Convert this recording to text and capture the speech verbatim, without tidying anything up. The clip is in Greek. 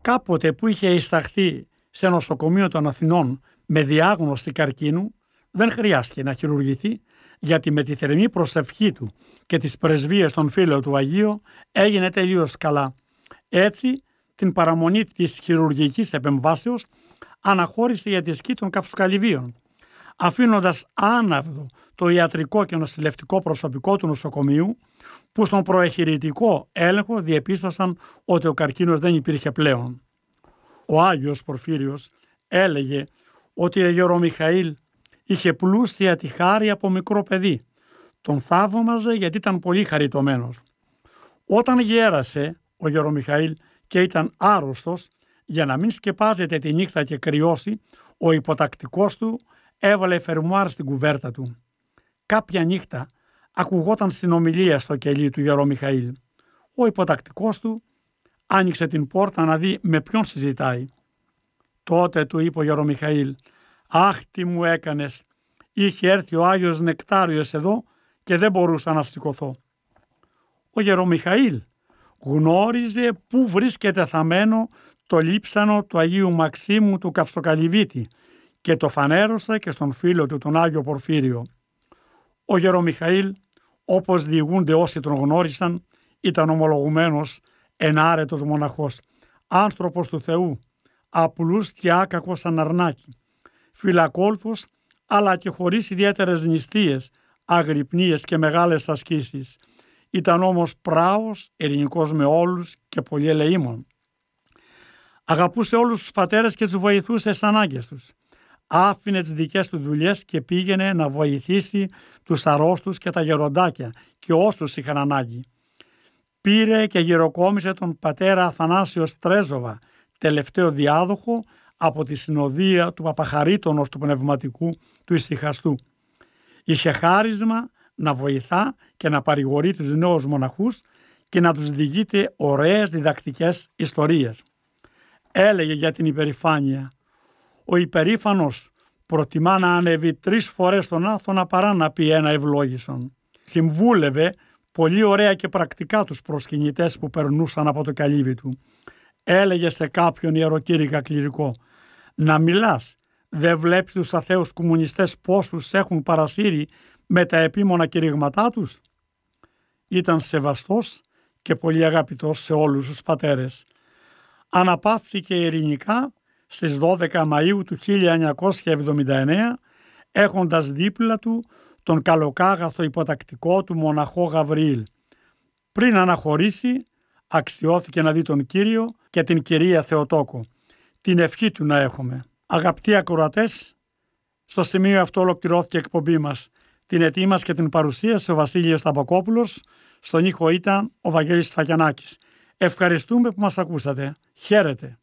Κάποτε που είχε εισταχθεί σε νοσοκομείο των Αθηνών με διάγνωση καρκίνου, δεν χρειάστηκε να χειρουργηθεί, γιατί με τη θερμή προσευχή του και τις πρεσβείες των φίλων του Αγίου έγινε τελείως καλά. Έτσι, την παραμονή της χειρουργικής επεμβάσεως αναχώρησε η αντισκή των καυσοκαλυβίων, αφήνοντας άναυδο το ιατρικό και νοσηλευτικό προσωπικό του νοσοκομείου, που στον προεχειρητικό έλεγχο διεπίστωσαν ότι ο καρκίνος δεν υπήρχε πλέον. Ο Άγιος Πορφύριος έλεγε ότι ο Γερομιχαήλ είχε πλούσια τη χάρη από μικρό παιδί. Τον θαύμαζε γιατί ήταν πολύ χαριτωμένος. Όταν γέρασε ο Γερομιχαήλ και ήταν άρρωστος, για να μην σκεπάζεται τη νύχτα και κρυώσει, ο υποτακτικός του έβαλε φερμουάρ στην κουβέρτα του. Κάποια νύχτα ακουγόταν συνομιλία στο κελί του Γερομιχαήλ. Ο υποτακτικός του άνοιξε την πόρτα να δει με ποιον συζητάει. Τότε του είπε ο Γερομιχαήλ: «Αχ, τι μου έκανες! Είχε έρθει ο Άγιος Νεκτάριος εδώ και δεν μπορούσα να σηκωθώ». Ο Γερομιχαήλ γνώριζε πού βρίσκεται θαμμένο το λείψανο του Αγίου Μαξίμου του Καυσοκαλυβίτη και το φανέρωσε και στον φίλο του τον Άγιο Πορφύριο. Ο Γερομιχαήλ, όπως διηγούνται όσοι τον γνώρισαν, ήταν ομολογουμένος ενάρετος μοναχός, άνθρωπος του Θεού, απλούς και άκακος σαν αρνάκι, φιλακόλουθος αλλά και χωρίς ιδιαίτερες νηστείες, αγρυπνίες και μεγάλες ασκήσεις. Ήταν όμως πράος, ειρηνικός με όλους και πολύ ελεήμων. Αγαπούσε όλους τους πατέρες και τους βοηθούσε στις ανάγκες τους. Άφηνε τις δικές του δουλειές και πήγαινε να βοηθήσει τους αρρώστους και τα γεροντάκια και όσους είχαν ανάγκη. Πήρε και γεροκόμισε τον πατέρα Αθανάσιο Στρέζοβα, τελευταίο διάδοχο από τη συνοδεία του Παπαχαρίτωνος του Πνευματικού του Ησυχαστού. Είχε χάρισμα να βοηθά και να παρηγορεί τους νέους μοναχούς και να τους διηγείται ωραίες διδακτικές ιστορίες. Έλεγε για την υπερηφάνεια: «Ο υπερήφανος προτιμά να ανέβει τρεις φορές στον Άθωνα παρά να πει ένα ευλόγησον». Συμβούλευε πολύ ωραία και πρακτικά τους προσκυνητές που περνούσαν από το καλύβι του. Έλεγε σε κάποιον ιεροκήρυκα κληρικό: «Να μιλάς, δεν βλέπεις τους αθέους κομμουνιστές πόσους έχουν παρασύρει με τα επίμονα κηρύγματά τους?» Ήταν σεβαστός και πολύ αγαπητός σε όλους τους πατέρες. Αναπαύθηκε ειρηνικά στις δώδεκα Μαΐου του χίλια εννιακόσια εβδομήντα εννέα, έχοντας δίπλα του τον καλοκάγαθο υποτακτικό του μοναχό Γαβριήλ. Πριν αναχωρήσει, αξιώθηκε να δει τον Κύριο και την κυρία Θεοτόκο. Την ευχή του να έχουμε. Αγαπητοί ακροατές, στο σημείο αυτό ολοκληρώθηκε η εκπομπή μας. Την ετοίμασε και την παρουσίασε ο Βασίλειος Ταμπακόπουλος. Στον ήχο ήταν ο Βαγγέλης Φακιανάκης. Ευχαριστούμε που μας ακούσατε. Χαίρετε.